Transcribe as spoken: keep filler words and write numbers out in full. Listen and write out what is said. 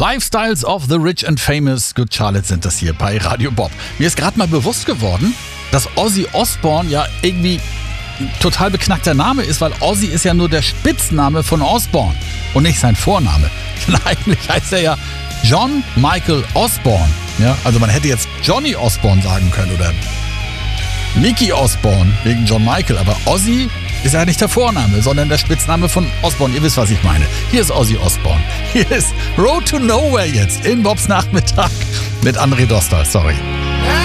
Lifestyles of the Rich and Famous. Good Charlotte sind das hier bei Radio Bob. Mir ist gerade mal bewusst geworden, dass Ozzy Osbourne ja irgendwie ein total beknackter Name ist, weil Ozzy ist ja nur der Spitzname von Osbourne und nicht sein Vorname. Denn eigentlich heißt er ja John Michael Osbourne. Ja, also man hätte jetzt Johnny Osbourne sagen können oder Mickey Osbourne wegen John Michael, aber Ozzy ist ja nicht der Vorname, sondern der Spitzname von Osbourne. Ihr wisst, was ich meine. Hier ist Ozzy Osbourne. Hier ist Road to Nowhere jetzt in Bobs Nachmittag mit André Dostal. Sorry.